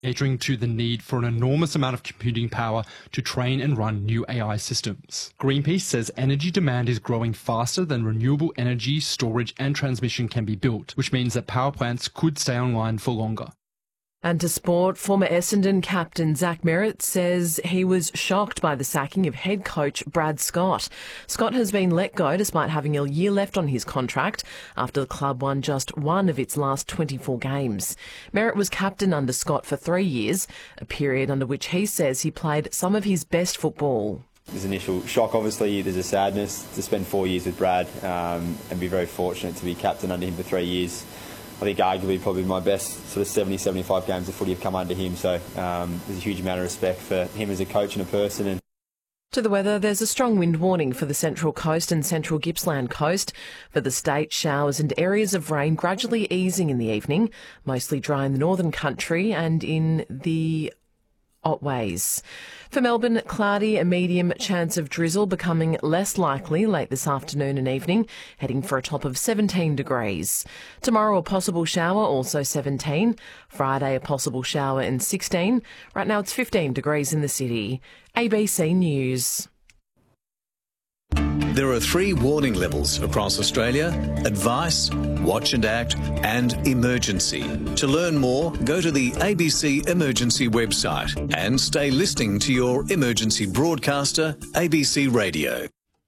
catering to the need for an enormous amount of computing power to train and run new AI systems. Greenpeace says energy demand is growing faster than renewable energy, storage and transmission can be built, which means that power plants could stay online for longer. And to sport, former Essendon captain Zach Merrett says he was shocked by the sacking of head coach Brad Scott. Scott has been let go despite having a year left on his contract after the club won just one of its last 24 games. Merrett was captain under Scott for 3 years, a period under which he says he played some of his best football. There's initial shock, obviously. There's a sadness to spend 4 years with Brad and be very fortunate to be captain under him for 3 years. I think arguably probably my best sort of 70, 75 games of footy have come under him. So there's a huge amount of respect for him as a coach and a person. And to the weather, there's a strong wind warning for the Central Coast and Central Gippsland Coast. For the state, showers and areas of rain gradually easing in the evening, mostly dry in the northern country and in the Otways. For Melbourne, cloudy, a medium chance of drizzle becoming less likely late this afternoon and evening, heading for a top of 17 degrees. Tomorrow, a possible shower, also 17. Friday, a possible shower and 16. Right now, it's 15 degrees in the city. ABC News. There are 3 warning levels across Australia: advice, watch and act, and emergency. To learn more, go to the ABC Emergency website and stay listening to your emergency broadcaster, ABC Radio.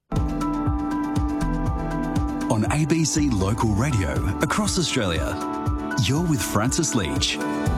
On ABC Local Radio across Australia, you're with Francis Leach.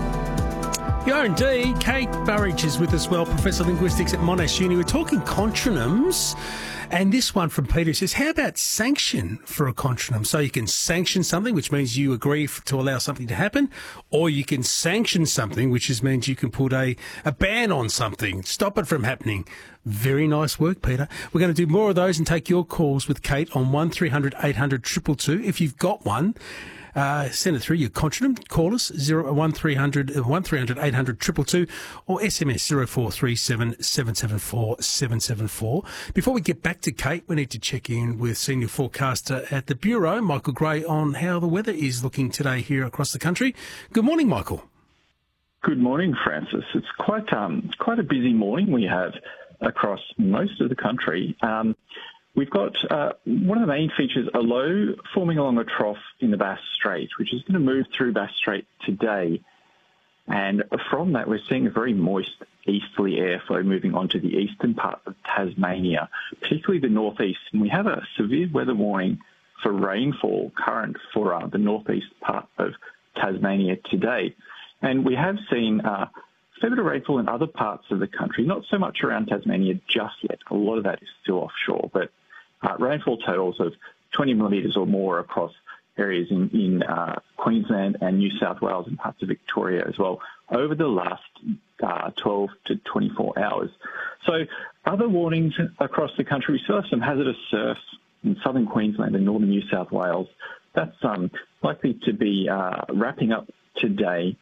You are indeed. Kate Burridge is with us, Professor of Linguistics at Monash Uni. We're talking contronyms. And this one from Peter says, how about sanction for a contronym? So you can sanction something, which means you agree to allow something to happen, or you can sanction something, which means you can put a ban on something, stop it from happening. Very nice work, Peter. We're going to do more of those and take your calls with Kate on 1300 800 222. If you've got one, send it through your contronym. Call us 1300 800 222 or SMS 0437 774 774. Before we get back to Kate, we need to check in with senior forecaster at the Bureau, Michael Gray, on how the weather is looking today here across the country. Good morning, Michael. Good morning, Francis. It's quite a busy morning we have across most of the country. We've got one of the main features, a low forming along a trough in the Bass Strait, which is going to move through Bass Strait today. And from that, we're seeing a very moist easterly airflow moving onto the eastern part of Tasmania, particularly the northeast. And we have a severe weather warning for rainfall current for the northeast part of Tasmania today. And we have seen a fair bit of rainfall in other parts of the country, not so much around Tasmania just yet. A lot of that is still offshore, but rainfall totals of 20 millimetres or more across areas in Queensland and New South Wales and parts of Victoria as well over the last 12 to 24 hours. So other warnings across the country. We still have some hazardous surf in southern Queensland and northern New South Wales. That's likely to be wrapping up today.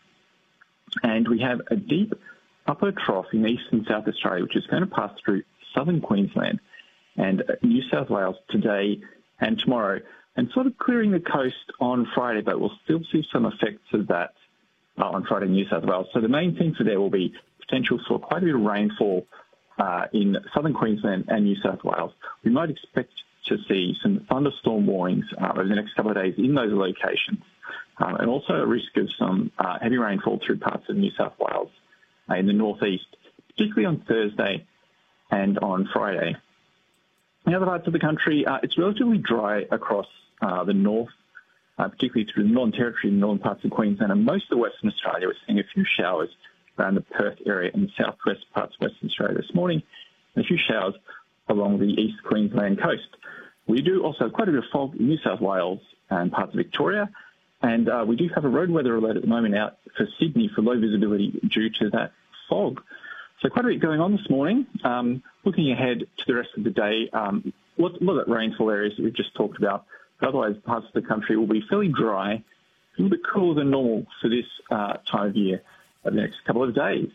And we have a deep upper trough in east and South Australia, which is going to pass through southern Queensland and New South Wales today and tomorrow, and sort of clearing the coast on Friday, but we'll still see some effects of that on Friday in New South Wales. So the main thing for there will be potential for quite a bit of rainfall in southern Queensland and New South Wales. We might expect to see some thunderstorm warnings over the next couple of days in those locations, and also a risk of some heavy rainfall through parts of New South Wales in the northeast, particularly on Thursday and on Friday. In other parts of the country, it's relatively dry across the north, particularly through the Northern Territory and northern parts of Queensland and most of Western Australia. We're seeing a few showers around the Perth area and southwest parts of Western Australia this morning, and a few showers along the East Queensland coast. We do also have quite a bit of fog in New South Wales and parts of Victoria, and we do have a road weather alert at the moment out for Sydney for low visibility due to that fog. So quite a bit going on this morning. Looking ahead to the rest of the day, a lot of that rainfall areas that we've just talked about, but otherwise parts of the country will be fairly dry, a little bit cooler than normal for this time of year over the next couple of days.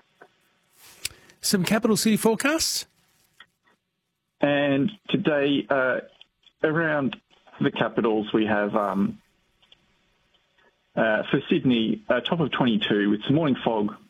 Some capital city forecasts? And today, around the capitals, we have, for Sydney, a top of 22 with some morning fog